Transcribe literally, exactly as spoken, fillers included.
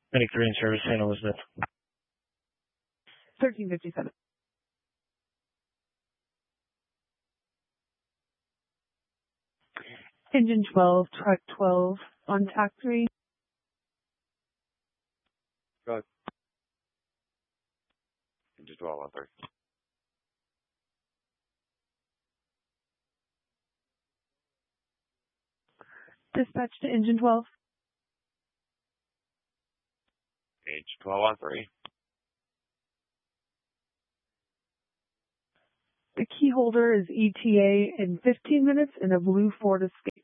Medic three in service, Saint Elizabeth. thirteen fifty-seven. Engine twelve, truck twelve, on tack three. Go ahead. Engine twelve on three. Dispatch to engine twelve. Engine twelve on three. The key holder is E T A in fifteen minutes in a blue Ford Escape.